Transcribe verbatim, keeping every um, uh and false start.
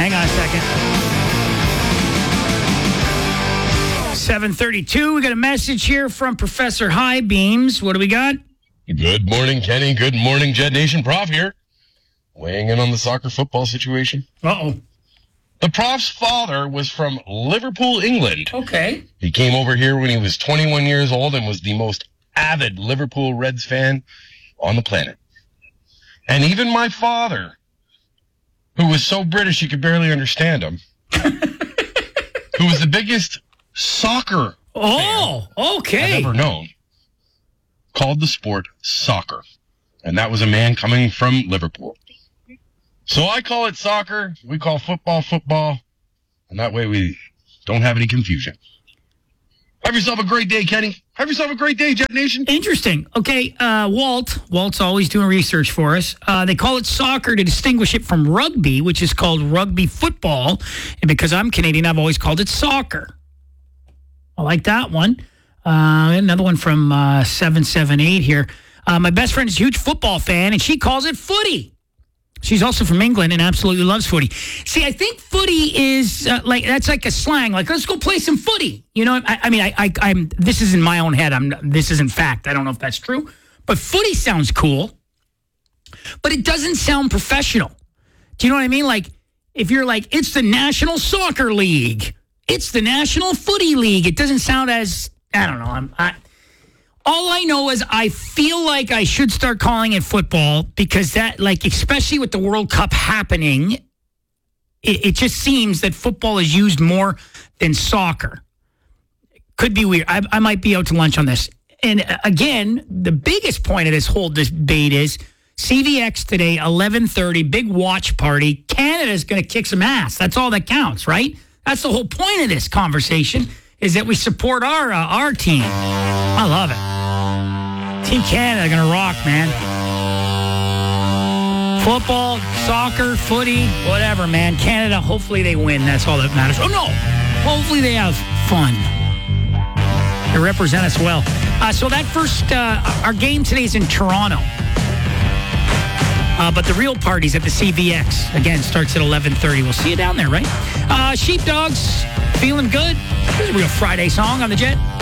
Hang on a second. seven thirty-two. We got a message here from Professor High Beams. What do we got? Good morning, Kenny. Good morning, Jet Nation. Prof here. Weighing in on the soccer football situation. Uh-oh. The Prof's father was from Liverpool, England. Okay. He came over here when he was twenty-one years old and was the most avid Liverpool Reds fan on the planet. And even my father, who was so British you could barely understand him, who was the biggest soccer Oh, fan okay. I've ever known, called the sport soccer. And that was a man coming from Liverpool. So I call it soccer. We call football football. And that way we don't have any confusion. Have yourself a great day, Kenny. Have yourself a great day, Jet Nation. Interesting. Okay, uh, Walt. Walt's always doing research for us. Uh, they call it soccer to distinguish it from rugby, which is called rugby football. And because I'm Canadian, I've always called it soccer. I like that one. Uh, another one from uh, seven seven eight here. Uh, my best friend is a huge football fan, and she calls it footy. She's also from England and absolutely loves footy. See, I think footy is uh, like, that's like a slang. Like, let's go play some footy. You know, I, I mean, I, I, I'm, this is in my own head. I'm, this isn't fact. I don't know if that's true, but footy sounds cool, but it doesn't sound professional. Do you know what I mean? Like, if you're like, it's the National Soccer League, it's the National Footy League, it doesn't sound as, I don't know. I'm, I, All I know is I feel like I should start calling it football because that, like, especially with the World Cup happening, it, it just seems that football is used more than soccer. Could be weird. I, I might be out to lunch on this. And uh, again, the biggest point of this whole debate is C V X today, eleven thirty, big watch party. Canada's going to kick some ass. That's all that counts, right? That's the whole point of this conversation, is that we support our uh, our team. I love it. Team Canada going to rock, man. Football, soccer, footy, whatever, man. Canada, hopefully they win. That's all that matters. Oh, no. Hopefully they have fun. They represent us well. Uh, so that first, uh, our game today is in Toronto. Uh, but the real party's at the C V X. Again, starts at eleven thirty. We'll see you down there, right? Uh, Sheepdogs, feeling good. Here's a real Friday song on the Jet.